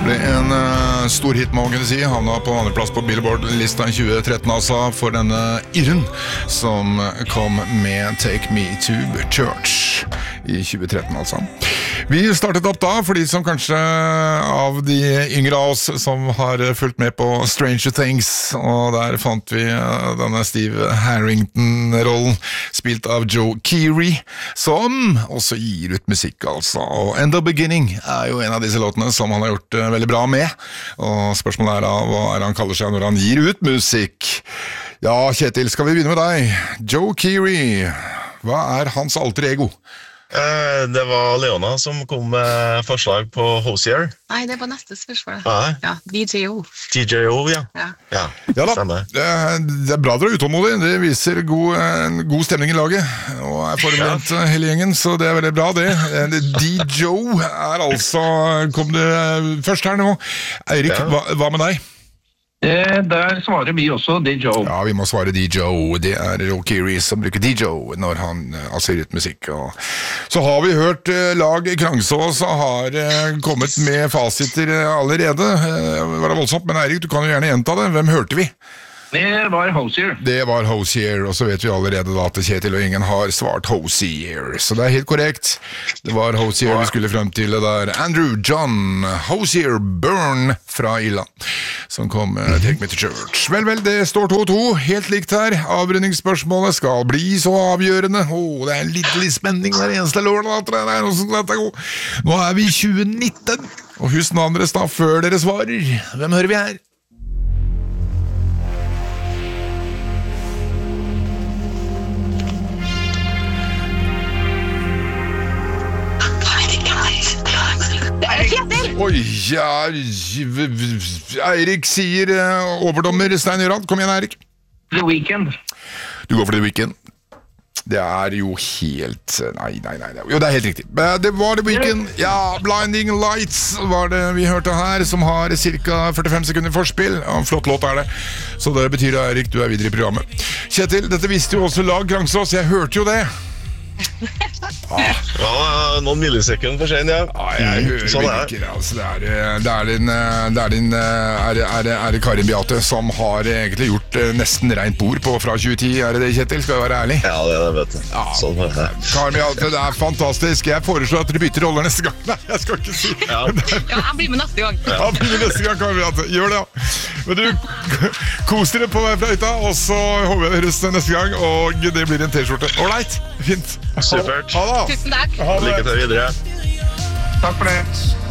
ble en stor hit, må man kunne si. Havna på andre plass på Billboard-lista i 2013, altså, for denne irren som kom med Take Me to Church i 2013, altså. Vi startet opp da, for de som kanskje av de yngre av oss som har fulgt med på Stranger Things, og der fant vi denne Steve Harrington-rollen, spilt av Joe Keery, som også gir ut musikk, altså. Og End of Beginning er jo en av disse låtene som han har gjort veldig bra med, og spørsmålet er da, hva er han kaller seg når han gir ut musikk? Ja, Kjetil, skal vi begynne med deg? Joe Keery, hva er hans alter ego? Det var Leona som kom med forslag på Hosier. Nei, det var neste spørsmål. Ja, DJO. DJO, ja. Ja da, det er bra dere er utålmodig. Det viser en god stemning i laget, og er forberedt hele gjengen, så det er veldig bra det. DJO er altså, kom det først her nå. Eirik, hva med deg? Der svarer vi også DJ. Ja, vi må svare DJ. Det er Joe Keery som bruker DJ når han gir ut musikk. Og så har vi hørt lag Krangsås har kommet med fasiter allerede. Det var voldsomt, men Eirik, du kan jo gjerne gjenta det. Hvem hørte vi? Det var Hosier. Det var Hosier, og så vet vi allerede da at Kjetil og ingen har svart Hosier. Så det er helt korrekt. Det var Hosier vi skulle frem til det der. Andrew John Hosier Byrne fra Irland, som kom Take Me to Church. Vel, det står 2-2, helt likt her. Avrundingsspørsmålet skal bli så avgjørende. Det er en litt spenning hver eneste lørdag. Nå er vi i 2019, og husk navnet deres da før dere svarer. Hvem hører vi her? Oi, ja, Eirik sier overdommer Stein Jørand. Kom igjen, Eirik. The Weeknd. Du går for The Weeknd. Det er jo helt... Nei. Jo, det er helt riktig. Det var The Weeknd. Ja, Blinding Lights var det vi hørte her, som har cirka 45 sekunder forspill. Ja, en flott låt er det. Så det betyr, Eirik, du er videre i programmet. Kjetil, dette visste jo også lag Krangsås. Jeg hørte jo det. Noen millisekunder for sen, ja. Jeg hører ikke det, altså. Det er Karin Beate som har egentlig gjort nesten rent bord på fra 2010, er det det, Kjetil? Skal jeg være ærlig? Ja, det vet jeg. Sånn er det. Karin Beate, det er fantastisk. Jeg foreslår at dere bytter roller neste gang. Nei, jeg skal ikke si. Ja, han blir med neste gang. Ja, han blir med neste gang, Karin Beate. Gjør det, ja. Men du, kos dere på vei fra hytta, og så håper jeg høres neste gang, og det blir en t-skjorte. Alright, fint. Supert. Tusen takk. Lykke til videre. Takk for det.